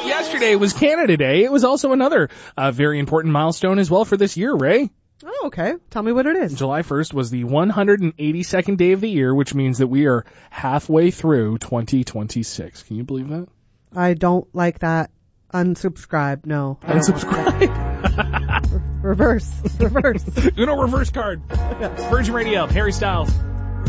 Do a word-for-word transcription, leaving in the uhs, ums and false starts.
Well, yesterday was Canada Day. It was also another uh, very important milestone as well for this year, Ray. Oh, okay. Tell me what it is. July first was the one hundred eighty-second day of the year, which means that we are halfway through twenty twenty-six. Can you believe that? I don't like that. Unsubscribe. No. Unsubscribe. Reverse. Reverse. Uno reverse card. Virgin Radio, Harry Styles.